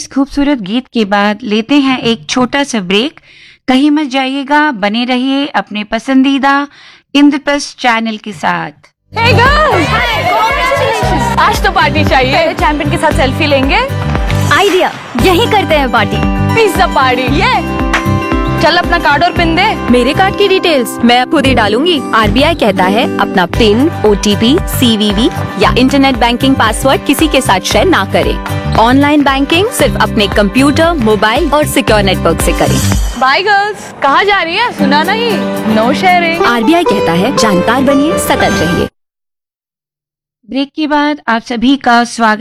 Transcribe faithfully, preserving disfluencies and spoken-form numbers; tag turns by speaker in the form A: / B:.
A: इस खूबसूरत गीत के बाद लेते हैं एक छोटा सा ब्रेक। कहीं मत जाइएगा, बने रहिए अपने पसंदीदा इंद्रप्रस्थ चैनल के साथ।
B: Hey girls! आज तो पार्टी चाहिए। चैंपियन के साथ सेल्फी लेंगे।
C: आइडिया, यही करते हैं पार्टी।
B: Pizza party. ये चल अपना कार्ड और पिन दे।
C: मेरे कार्ड की डिटेल्स मैं खुद ही डालूंगी। आरबीआई कहता है अपना पिन, ओटीपी, सीवीवी या इंटरनेट बैंकिंग पासवर्ड किसी के साथ शेयर ना करें। ऑनलाइन बैंकिंग सिर्फ अपने कंप्यूटर, मोबाइल और सिक्योर नेटवर्क से करें।
B: Bye girls. कहाँ जा रही है? सुना नहीं। No sharing.
C: आरबीआई कहता है जानकार बनिए, सतर्क रहिए।
A: ब्रेक के बाद आप सभी का स्वागत